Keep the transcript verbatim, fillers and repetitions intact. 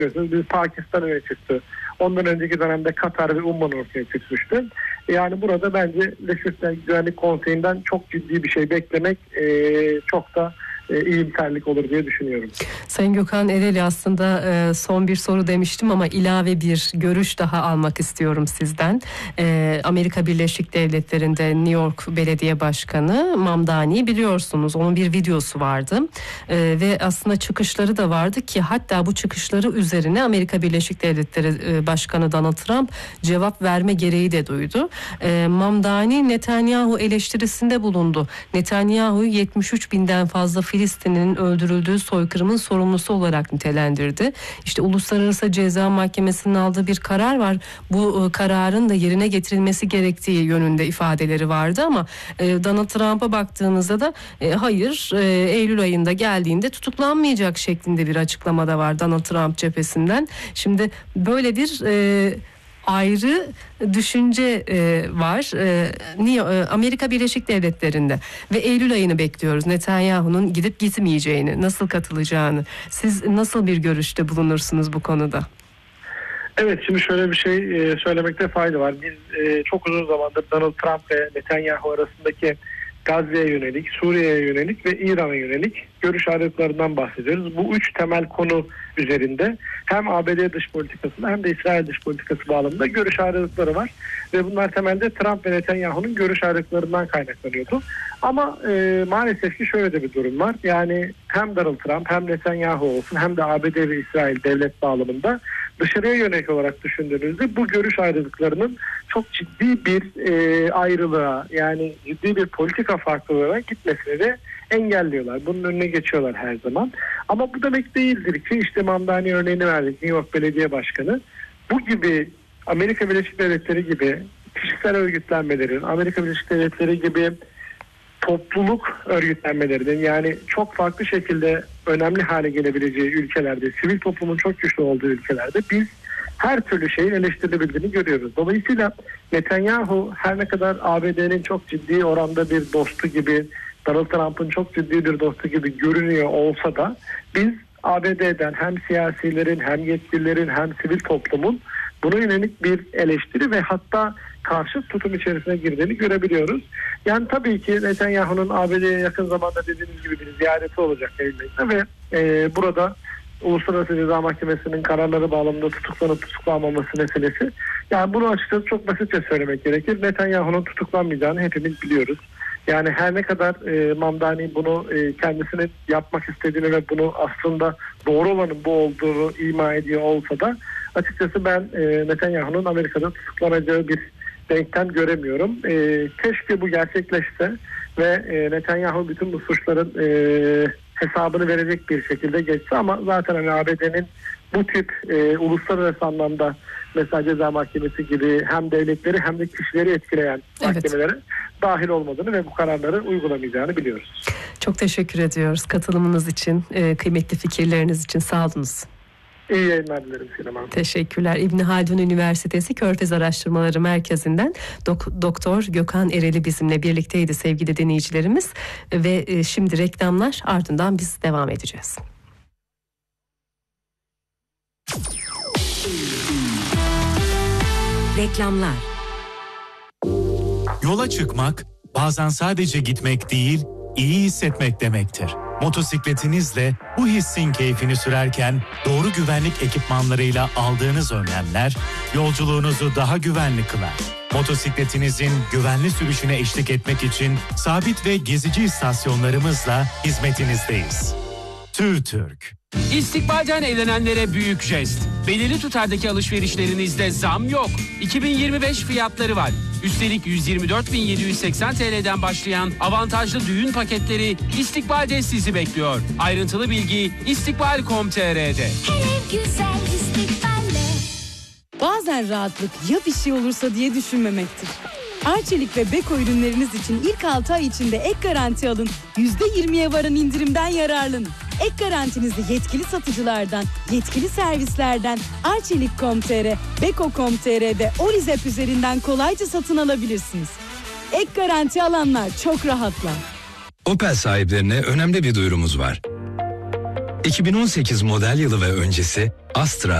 hatırlıyorsunuz. Bir Pakistan öne çıktı. Ondan önceki dönemde Katar ve Umman ortaya çıkmıştı. Yani burada bence Dışişleri Güvenlik Konseyi'nden çok ciddi bir şey beklemek e, çok da e, iyimserlik olur diye düşünüyorum. Sayın Gökhan Ereli, aslında e, son bir soru demiştim ama ilave bir görüş daha almak istiyorum sizden. E, Amerika Birleşik Devletleri'nde New York Belediye Başkanı Mamdani, biliyorsunuz, onun bir videosu vardı e, ve aslında çıkışları da vardı ki hatta bu çıkışları üzerine Amerika Birleşik Devletleri e, Başkanı Donald Trump cevap verme gereği de duydu. E, Mamdani Netanyahu eleştirisinde bulundu. Netanyahu'yu yetmiş üç binden fazla Filistinli'nin öldürüldüğü soykırımın sorumlusu olarak nitelendirdi. İşte Uluslararası Ceza Mahkemesi'nin aldığı bir karar var. Bu e, kararın da yerine getirilmesi gerektiği yönünde ifadeleri vardı ama e, Donald Trump'a baktığınızda da e, hayır e, Eylül ayında geldiğinde tutuklanmayacak şeklinde bir açıklamada var Donald Trump cephesinden. Şimdi böyle bir e, ayrı düşünce e, var e, niye e, Amerika Birleşik Devletleri'nde ve Eylül ayını bekliyoruz. Netanyahu'nun gidip gitmeyeceğini, nasıl katılacağını. Siz nasıl bir görüşte bulunursunuz bu konuda? Evet, şimdi şöyle bir şey e, söylemekte fayda var. Biz e, çok uzun zamandır Donald Trump ve Netanyahu arasındaki Gazze'ye yönelik, Suriye'ye yönelik ve İran'a yönelik görüş ayrılıklarından bahsediyoruz. Bu üç temel konu üzerinde hem A B D dış politikasında hem de İsrail dış politikası bağlamında görüş ayrılıkları var. Ve bunlar temelde Trump ve Netanyahu'nun görüş ayrılıklarından kaynaklanıyordu. Ama e, maalesef ki şöyle de bir durum var. Yani hem Donald Trump hem Netanyahu olsun hem de A B D ve İsrail devlet bağlamında dışarıya yönelik olarak düşündüğünüzde bu görüş ayrılıklarının çok ciddi bir e, ayrılığa, yani ciddi bir politika farklılığına gitmesini de engelliyorlar. Bunun önüne geçiyorlar her zaman. Ama bu demek değildir ki işte Mamdani örneğini verdik, New York Belediye Başkanı. Bu gibi Amerika Birleşik Devletleri gibi kişisel örgütlenmelerin, Amerika Birleşik Devletleri gibi topluluk örgütlenmelerinin, yani çok farklı şekilde önemli hale gelebileceği ülkelerde, sivil toplumun çok güçlü olduğu ülkelerde biz her türlü şeyin eleştirilebildiğini görüyoruz. Dolayısıyla Netanyahu her ne kadar A B D'nin çok ciddi oranda bir dostu gibi, Donald Trump'ın çok ciddi bir dostu gibi görünüyor olsa da biz A B D'den hem siyasilerin hem yetkililerin hem sivil toplumun buna yönelik bir eleştiri ve hatta karşı tutum içerisine girdiğini görebiliyoruz. Yani tabii ki Netanyahu'nun A B D'ye yakın zamanda dediğimiz gibi bir ziyareti olacak elbette ve e, burada Uluslararası Ceza Mahkemesi'nin kararları bağlamında tutuklanıp tutuklanmaması meselesi. Yani bunu açıkçası çok basitçe söylemek gerekir. Netanyahu'nun tutuklanmayacağını hepimiz biliyoruz. Yani her ne kadar e, Mamdani bunu e, kendisinin yapmak istediğini ve bunu aslında doğru olanın bu olduğunu ima ediyor olsa da açıkçası ben e, Netanyahu'nun Amerika'da tutuklanacağı bir denklem göremiyorum. E, keşke bu gerçekleşse ve e, Netanyahu bütün bu suçların e, hesabını verecek bir şekilde geçse, ama zaten hani A B D'nin bu tip e, uluslararası anlamda mesela Ceza Mahkemesi gibi hem devletleri hem de kişileri etkileyen evet. mahkemelere dahil olmadığını ve bu kararları uygulamayacağını biliyoruz. Çok teşekkür ediyoruz katılımınız için, e, kıymetli fikirleriniz için, sağ olunuz. İyi yayınlar dilerim Sinem Hanım. Teşekkürler. İbni Haldun Üniversitesi Körfez Araştırmaları Merkezi'nden Dok- Doktor Gökhan Ereli bizimle birlikteydi sevgili dinleyicilerimiz. Ve e, şimdi reklamlar, ardından biz devam edeceğiz. Reklamlar. Yola çıkmak bazen sadece gitmek değil, iyi hissetmek demektir. Motosikletinizle bu hissin keyfini sürerken doğru güvenlik ekipmanlarıyla aldığınız önlemler yolculuğunuzu daha güvenli kılar. Motosikletinizin güvenli sürüşüne eşlik etmek için sabit ve gezici istasyonlarımızla hizmetinizdeyiz. TÜRTÜRK. İstikbalden evlenenlere büyük jest. Belirli tutardaki alışverişlerinizde zam yok. iki bin yirmi beş fiyatları var. Üstelik yüz yirmi dört bin yedi yüz seksen T L'den başlayan avantajlı düğün paketleri İstikbal'de sizi bekliyor. Ayrıntılı bilgi istikbal nokta com nokta t r'de. Her güzel istikballe. Bazen rahatlık ya bir şey olursa diye düşünmemektir. Arçelik ve Beko ürünleriniz için ilk altı ay içinde ek garanti alın. yüzde yirmiye varan indirimden yararlanın. Ek garantinizi yetkili satıcılardan, yetkili servislerden arçelik nokta com nokta t r, beko nokta com nokta t r'de Olizep üzerinden kolayca satın alabilirsiniz. Ek garanti alanlar çok rahatlar. Opel sahiplerine önemli bir duyurumuz var. iki bin on sekiz model yılı ve öncesi Astra